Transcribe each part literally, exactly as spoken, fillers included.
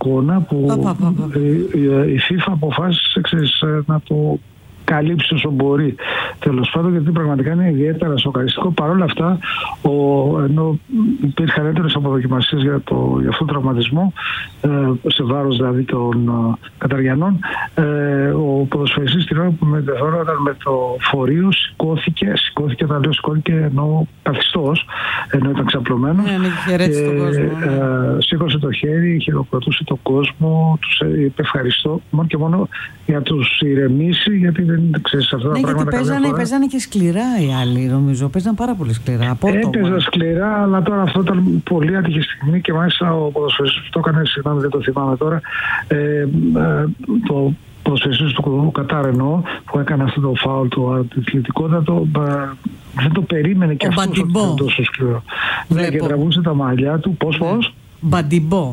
εικόνα που πα, πα, πα, πα. η FIFA αποφάσισε ξέρεις, να το καλύψει όσο μπορεί, τέλος πάντων, γιατί πραγματικά είναι ιδιαίτερα σοκαριστικό. Παρ' όλα αυτά, ο, ενώ υπήρχαν έντονες αποδοκιμασίες για, το, για αυτόν τον τραυματισμό, ε, σε βάρος δηλαδή των ε, Καταριανών, ε, ο ποδοσφαιριστής την ώρα που μετεφερόταν με το φορείο σηκώθηκε, σηκώθηκε, όταν λέω σηκώθηκε ενώ καθιστός, ενώ ήταν ξαπλωμένος, ναι, ναι, χαιρέτησε τον κόσμο, ναι. ε, σήκωσε το χέρι, χειροκροτούσε τον κόσμο, τους είπε ευχαριστώ, μόνο και μόνο για τους ηρεμήσει, γιατί δεν ξέρεις αυτά τα ναι, πράγματα. Γιατί παίζανε, παίζανε και σκληρά οι άλλοι, νομίζω. Παίζανε πάρα πολύ σκληρά. Έπαιζαν σκληρά, αλλά τώρα αυτό ήταν πολύ άτυχη στιγμή και μάλιστα ο ποδοσφαιριστής που το έκανε, συγγνώμη δεν το θυμάμαι τώρα, ε, ε, το ποδοσφαιριστής του Κατάρ εννοώ, που έκανε αυτό το φάουλ του αντιθλητικότατο, δεν το περίμενε και αυτό ότι ήταν τόσο σκληρό. Ναι, και τραβούσε τα μαλλιά του. Πώς, πώς? Μπαντιμπό.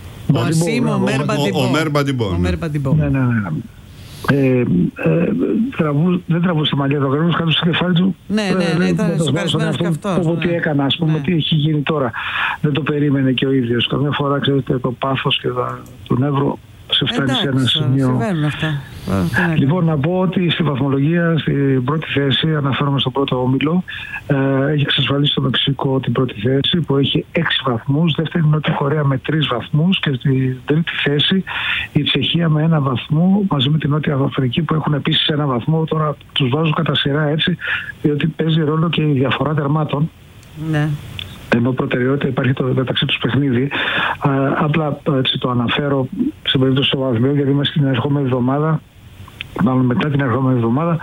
Ομέρ Μπαντιμπό. Ναι, ναι, ναι. Ε, ε, τραβού, δεν τραβούσε τα μαλλιά του, ακριβώς κάτω στο κεφάλι του. Ναι, ναι, ναι, ήταν σοκαρισμένος και αυτός. Πω, τι έκανα, ας πούμε, ναι. Τι έχει γίνει τώρα. Δεν το περίμενε και ο ίδιος. Καμιά φορά, ξέρετε, το πάθος και το νεύρο σε φτάνει σε ένα σημείο. Συμβαίνουν αυτά. Λοιπόν, να πω ότι στη βαθμολογία, στην πρώτη θέση, αναφέρομαι στον πρώτο όμιλο, ε, έχει εξασφαλίσει το Μεξικό την πρώτη θέση που έχει έξι βαθμούς, δεύτερη η Νότια Κορέα με τρεις βαθμούς και στην τρίτη θέση η Τσεχία με ένα βαθμό μαζί με την Νότια Αφρική που έχουν επίσης ένα βαθμό. Τώρα τους βάζω κατά σειρά έτσι, διότι παίζει ρόλο και η διαφορά τερμάτων. Ναι. Ενώ προτεραιότητα υπάρχει το μεταξύ τους παιχνίδι. Α, απλά έτσι το αναφέρω στην περίπτωση του βαθμίου, γιατί είμαστε στην ερχόμενη εβδομάδα, μάλλον μετά την ερχόμενη εβδομάδα,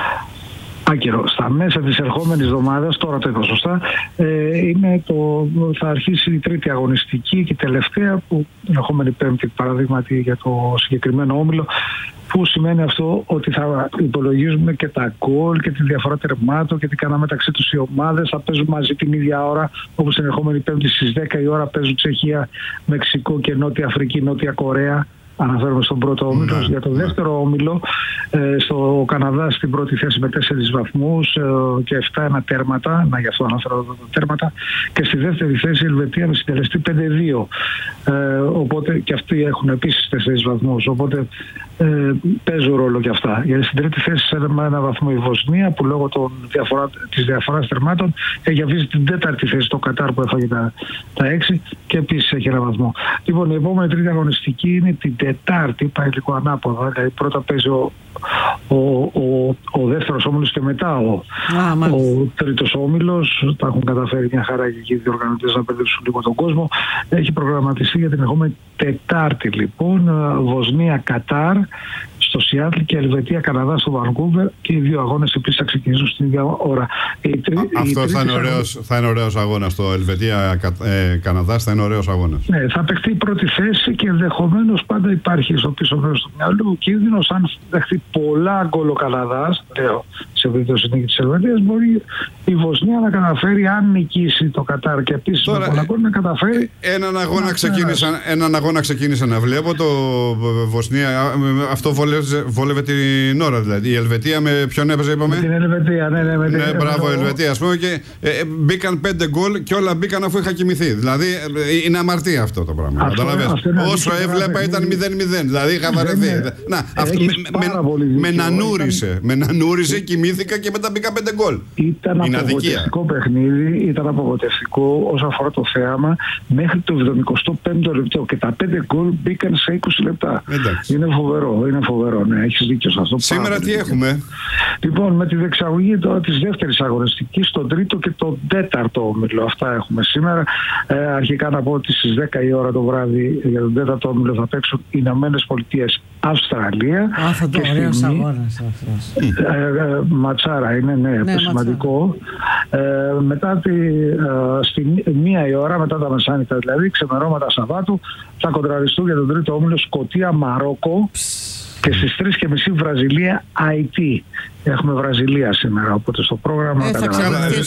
άκυρο. Στα μέσα της ερχόμενης εβδομάδας, τώρα το είπα σωστά, ε, είναι το, θα αρχίσει η τρίτη αγωνιστική και η τελευταία, που την ερχόμενη πέμπτη παραδείγματι για το συγκεκριμένο όμιλο, που σημαίνει αυτό ότι θα υπολογίζουμε και τα γκολ και τη διαφορά τερμάτων και τι κάναμε μεταξύ τους οι ομάδες. Θα παίζουν μαζί την ίδια ώρα, όπως την ερχόμενη πέμπτη στις δέκα η ώρα παίζουν Τσεχία, Μεξικό και Νότια Αφρική, Νότια Κορέα. Αναφέρομαι στον πρώτο όμιλο. Για το δεύτερο όμιλο, ε, στο Καναδά στην πρώτη θέση με τέσσερις βαθμούς ε, και επτά ένα τέρματα. Να, γι' αυτό αναφέρω τα τέρματα. Και στη δεύτερη θέση η Ελβετία με συντελεστή πέντε δύο. Ε, οπότε και αυτοί έχουν επίσης τέσσερις βαθμούς. Οπότε ε, παίζουν ρόλο και αυτά. Γιατί στην τρίτη θέση με ένα βαθμό η Βοσνία, που λόγω των διαφορά, της διαφοράς τερμάτων έχει αφήσει την τέταρτη θέση το Κατάρ που έφαγε τα, τα έξι και επίσης έχει ένα βαθμό. Λοιπόν, η επόμενη τρίτη αγωνιστική είναι την Τετάρτη, πάει λίγο ανάποδα. Δηλαδή πρώτα παίζει ο, ο, ο, ο δεύτερος όμιλος και μετά ο, Α, ο τρίτος όμιλος. Τα έχουν καταφέρει μια χαρά και οι διοργανωτές να παιδεύσουν λίγο τον κόσμο. Έχει προγραμματιστεί για την ερχόμενη Τετάρτη λοιπόν Βοσνία Κατάρ στο Σιάτλ και Ελβετία Καναδά στο Βανκούβερ, και οι δύο αγώνες επίσης θα ξεκινήσουν στην ίδια ώρα. Η τρι... Αυτό η θα είναι ωραίος, θα είναι ωραίος αγώνας. Το Ελβετία ε, Καναδάς θα είναι ωραίος αγώνας. Ναι, θα παιχτεί η πρώτη θέση και ενδεχομένως πάντα υπάρχει στο πίσω μέρος του μυαλού ο κίνδυνος, αν δεχτεί πολλά γκολ ο Καναδάς, λέω, σε περίπτωση νίκη της Ελβετίας, μπορεί η Βοσνία να καταφέρει, αν νικήσει το Κατάρ και επίσης το πολλά γκολ, να καταφέρει. Έναν αγώνα, ξεκίνησα, έναν αγώνα ξεκίνησα να βλέπω, το Βοσνία, αυτό βόλευε, βόλευε την ώρα δηλαδή. Η Ελβετία με ποιον έπαιζε, είπαμε? Με την Ελβετία, ναι, ναι. Με την ναι, μπράβο, Ελβετία, ας πούμε, και ε, μπήκαν πέντε γκολ και όλα μπήκαν αφού είχα κοιμηθεί. Δηλαδή ε, είναι αμαρτία αυτό το πράγμα. Αυτό, αυτό όσο έβλεπα ήταν μηδέν μηδέν. Δηλαδή είχα βαρεθεί. Να, αυτό, με, με, με νανούρισε. Με νανούρισε, κοιμήθηκα και μετά μπήκα πέντε γκολ. Ήταν είναι απογοητευτικό αδικία. Παιχνίδι, ήταν απογοητευτικό όσον αφορά το θέαμα μέχρι το εβδομηκοστό πέμπτο λεπτό και τα πέντε γκολ μπήκαν σε είκοσι λεπτά. Εντάξει. Είναι φοβερό, είναι φοβερό, ναι, έχεις δίκιο σε αυτό. Σήμερα τι έχουμε? Λοιπόν, με τη διεξαγωγή τώρα της δεύτερης αγωνιστικής, τον τρίτο και τον τέταρτο όμιλο. Αυτά έχουμε σήμερα. Ε, αρχικά να πω ότι στις δέκα η ώρα το βράδυ για τον τέταρτο όμιλο θα παίξουν οι Ηνωμένες Πολιτείες Αυστραλία. Α, θα το ωραίος αγώνας αυτός. Ε, ματσάρα είναι, ναι, ναι σημαντικό. Ε, μετά τη, ε, στη μία η ώρα, μετά τα μεσάνυχτα δηλαδή, ξεμερώματα Σαββάτου, θα κοντραριστούν για τον τρίτο όμιλο Σκωτία Μαρόκο. Και στις τρεις και μισή Βραζιλία Αϊτή. Έχουμε Βραζιλία σήμερα, οπότε στο πρόγραμμα... Ε, θα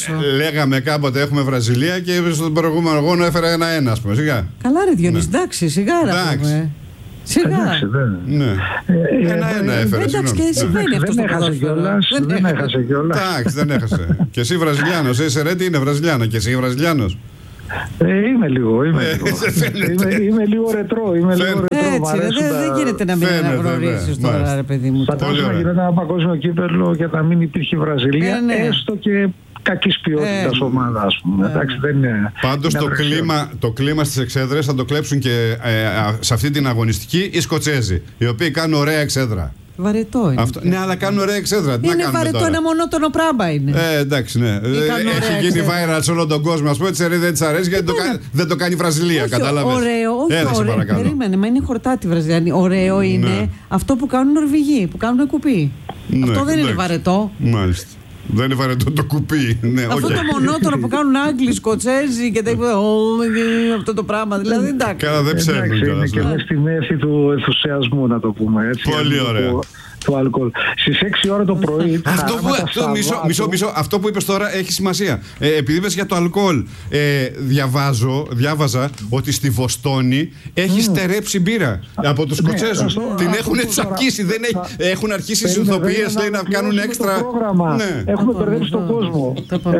Λέγαμε κάποτε έχουμε Βραζιλία και στον προηγούμενο αγώνα έφερα ένα-ένα, ας πούμε, σιγά. Καλά ρε Διονύση, εντάξει, σιγά να πούμε. Σιγά. Ναι. Ένα-ένα έφερε, εντάξει, και συμβαίνει αυτό στο ποδόσφαιρο. Δεν έχασε κιόλας. Εντάξει, δεν έχασε. Και εσύ Βραζιλιάνος, είσαι ρε, τι είναι Βραζιλιάνο, και εσύ Βραζιλιάνος. Ε, είμαι λίγο, είμαι λίγο. είμαι, είμαι λίγο ρετρό, είμαι λίγο ρετρό. Έτσι, δεν δε γίνεται να μην αναγνωρίσεις τώρα, ρε παιδί μου. Φαντάζομαι να γίνεται ένα παγκόσμιο κύπελλο και να μην υπήρχε η Βραζιλία, ε, ναι. έστω και κακής ποιότητας ε, ομάδα, ας πούμε. Ε, Εντάξει, δεν είναι. Πάντως το κλίμα, το κλίμα στις εξέδρες θα το κλέψουν και ε, α, σε αυτή την αγωνιστική οι Σκοτσέζοι, οι οποίοι κάνουν ωραία εξέδρα. Βαρετό είναι. Αυτό, ναι, αλλά κάνουν ωραία εξέδρα. Τι είναι βαρετό, τώρα. Ένα μονότονο πράγμα είναι. Ε, εντάξει, ναι. Έχει γίνει viral σε όλο τον κόσμο. Α πούμε, τη δεν τη αρέσει γιατί το κάνει, δεν το κάνει η Βραζιλία. Κατάλαβε. Ωραίο, όχι Έλα, ωραίο. Περίμενε, μα είναι χορτάτι Βραζιλιάνοι. Ωραίο είναι ναι. αυτό που κάνουν οι Νορβηγοί, που κάνουν κουπί. Ναι, αυτό δεν εντάξει. είναι βαρετό. Μάλιστα. Δεν είναι βαρετό το κουπί. Ναι, αυτό okay. το μονότονο που κάνουν Άγγλοι, Σκοτσέζοι και τα υπόλοιπα. Αυτό το πράγμα. Δηλαδή εντάξει. Καλά, δεν ψάχνουν. Είναι και μέσα στη μέση του ενθουσιασμού, να το πούμε έτσι. Πολύ ωραία. Του αλκοόλ. Στις έξι ώρα το πρωί. Αυτό που, αυτό, μισό, μισό, μισό, αυτό που είπες τώρα έχει σημασία. Ε, επειδή είπες για το αλκοόλ, ε, διαβάζω, διάβαζα ότι στη Βοστόνη έχει mm. στερέψει μπύρα από τους Σκοτσέζους. Ναι, την έχουν τσακίσει. Δεν έχει, έχουν αρχίσει οι συνθοποιίες να κάνουν έξτρα. Ναι. Έχουμε μπερδέψει τον κόσμο.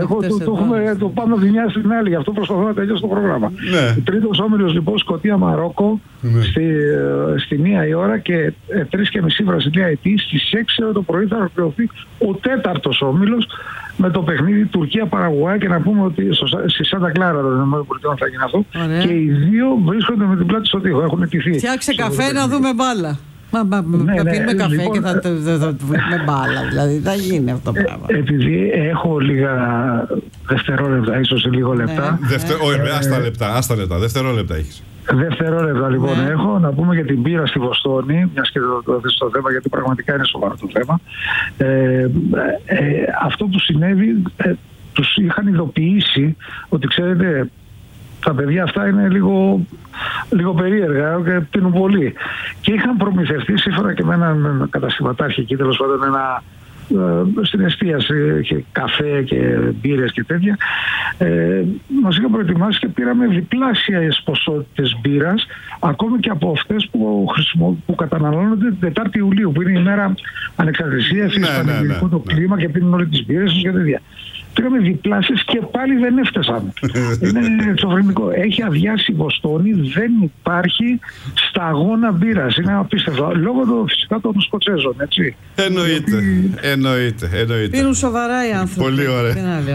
Το πάμε από τη μια στην άλλη. Γι' αυτό προσπαθώ να τελειώσω το πρόγραμμα. Τρίτος όμιλος λοιπόν Σκωτία Μαρόκο στη μία η ώρα και τρεις και μισή Βραζιλία Αιτή. Στις έξι το πρωί θα ολοκληρωθεί ο τέταρτος όμιλος με το παιχνίδι Τουρκία-Παραγουάη και να πούμε ότι στη Σάντα Κλάρα των ΗΠΑ θα γίνει αυτό. Ωραία. Και οι δύο βρίσκονται με την πλάτη στο τοίχο. Έχουν ετηθεί. Φτιάξε καφέ να δούμε μπάλα. Μα, μα ναι, θα πίνουμε ναι, καφέ λοιπόν, και θα, θα, θα βγούμε μπάλα. Δηλαδή θα γίνει αυτό το πράγμα. Ε, επειδή έχω λίγα δευτερόλεπτα, ίσως λίγο λεπτά. Ναι, Δευτε... ε, ε, άστα λεπτά, άστα λεπτά. Δευτερόλεπτα έχεις. Δευτερόλεπτα λοιπόν ναι. έχω να πούμε για την μπύρα στη Βοστόνη, μιας και το θες το θέμα, γιατί πραγματικά είναι σοβαρό το θέμα. Ε, ε, ε, αυτό που συνέβη, ε, τους είχαν ειδοποιήσει ότι ξέρετε, τα παιδιά αυτά είναι λίγο, λίγο περίεργα και πίνουν πολύ. Και είχαν προμηθευτεί σύμφωνα και με έναν καταστηματάρχη εκεί, τέλος πάντων ένα στην εστίαση, είχε καφέ και μπύρες και τέτοια. Ε, μας είχαν προετοιμάσει και πήραμε διπλάσιες ποσότητες μπύρας, ακόμη και από αυτές που, χρησιμο... που καταναλώνονται την Τετάρτη Ιουλίου, που είναι η μέρα ανεξαρτησίας, είναι ναι, ναι, ναι, το ναι. κλίμα και πίνουν όλες τις μπύρες τους και τέτοια. Πήραμε διπλάσεις και πάλι δεν έφτασαν. Είναι εξωφρενικό. Έχει αδειάσει η Βοστόνη, δεν υπάρχει σταγόνα μπύρας. Είναι απίστευτο. Λόγω του φυσικά των Σκοτσέζων, έτσι. Εννοείται. Γιατί... εννοείται, εννοείται. Πίνουν σοβαρά οι άνθρωποι. Πολύ ωραία.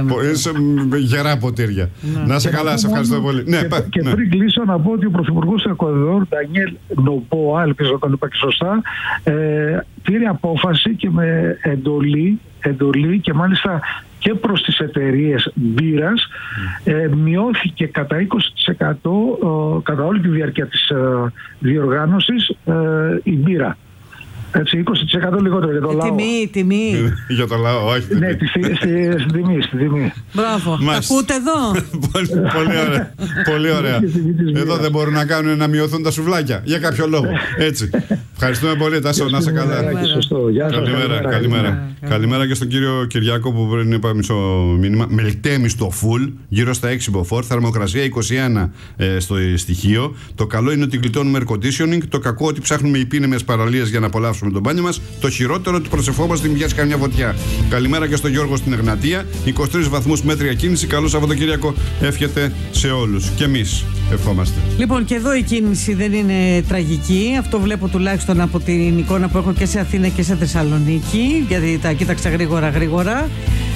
Είναι γερά ποτήρια. Ναι. Να σε καλά, σε ευχαριστώ πολύ. Και, ναι, πά, και ναι. πριν κλείσω να πω ότι ο Πρωθυπουργός του Εκουαδόρ, Ντανιέλ Νομπόα, ελπίζω να το είπα και σωστά, ε, πήρε απόφαση και με εντολή, εντολή και μάλιστα και προς τις εταιρείες μπύρας mm. ε, μειώθηκε κατά είκοσι τοις εκατό ε, κατά όλη τη διάρκεια της ε, διοργάνωσης ε, η μπύρα. Έτσι, είκοσι τοις εκατό λιγότερο για το λαό. Τιμή, τιμή. Για το λαό, όχι. Ναι, στην τιμή, στην τιμή. Μπράβο. Τα ακούτε εδώ. Πολύ ωραία. Πολύ ωραία. Εδώ δεν μπορούν να κάνουν να μειωθούν τα σουβλάκια. Για κάποιο λόγο. Έτσι. Ευχαριστούμε πολύ, Τάσο, να είσαι καλά. Καλημέρα, καλημέρα. Καλημέρα και στον κύριο Κυριάκο που πριν είπα μισό μήνυμα. Μελτέμι στο φουλ, γύρω στα έξι μποφόρ, θερμοκρασία είκοσι ένα ε, στο στοιχείο. Το καλό είναι ότι γλιτώνουμε air conditioning. Το κακό ότι ψάχνουμε υπήνεμες παραλίες για να απολαύσουμε τον μπάνιο μας. Το χειρότερο ότι προσευχόμαστε μην πιάσει καμιά φωτιά. Καλημέρα και στον Γιώργο στην Εγνατία. είκοσι τρεις βαθμούς μέτρια κίνηση. Καλό Σαββατοκύριακο εύχεται σε όλους. Και εμείς ευχόμαστε. Λοιπόν, και εδώ η κίνηση δεν είναι τραγική. Αυτό βλέπω τουλάχιστον από την εικόνα που έχω και σε Αθήνα και σε Θεσσαλονίκη. Γιατί τα κοίταξα γρήγορα γρήγορα.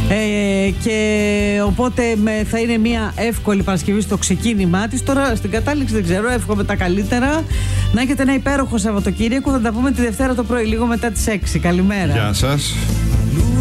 Ε, και οπότε με, θα είναι μια εύκολη Παρασκευή στο ξεκίνημά της. Τώρα στην κατάληξη δεν ξέρω, εύχομαι τα καλύτερα. Να έχετε ένα υπέροχο Σαββατοκύριακο. Θα τα πούμε τη Δευτέρα το πρωί, λίγο μετά τις έξι. Καλημέρα. Γεια σας.